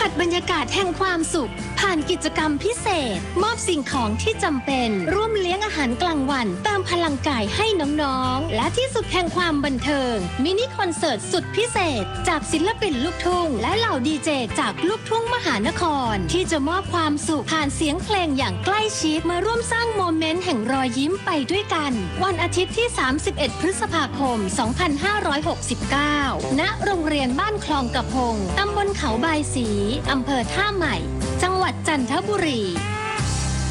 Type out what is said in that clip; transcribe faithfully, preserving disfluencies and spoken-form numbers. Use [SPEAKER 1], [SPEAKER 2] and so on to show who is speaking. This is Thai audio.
[SPEAKER 1] ผัสบรรยากาศแห่งความสุขผ่านกิจกรรมพิเศษมอบสิ่งของที่จำเป็นร่วมเลี้ยงอาหารกลางวันเติมพลังกายให้น้องๆและที่สุดแห่งความบันเทิงมินิคอนเสิร์ตสุดพิเศษจากศิลปินลูกทุ่งและเหล่าดีเจจากลูกทุ่งมหานครที่จะมอบความสุขผ่านเสียงเพลงอย่างใกล้ชิดมาร่วมสร้างโมเมนต์แห่งรอยยิ้มไปด้วยกันวันอาทิตย์ที่สามสิบเอ็ดพฤษภาคมสองพันห้าร้อยหกสิบเก้าณโรงเรียนบ้านคลองกระพงตำบลเขาบายศรีอำเภอท่าใหม่จังหวัดจันทบุรี